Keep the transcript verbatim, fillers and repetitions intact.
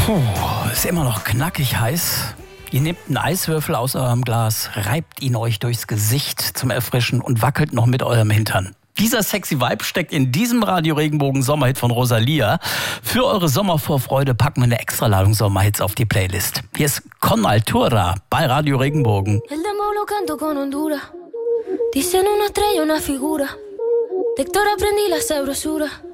Puh, ist immer noch knackig heiß. Ihr nehmt einen Eiswürfel aus eurem Glas, reibt ihn euch durchs Gesicht zum Erfrischen und wackelt noch mit eurem Hintern. Dieser sexy Vibe steckt in diesem Radio Regenbogen Sommerhit von Rosalia. Für eure Sommervorfreude packen wir eine Extraladung Sommerhits auf die Playlist. Hier ist Con Altura bei Radio Regenbogen. El dembow lo canto con Honduras. Dicen una estrella, una figura. De Héctor aprendí la sabrosura.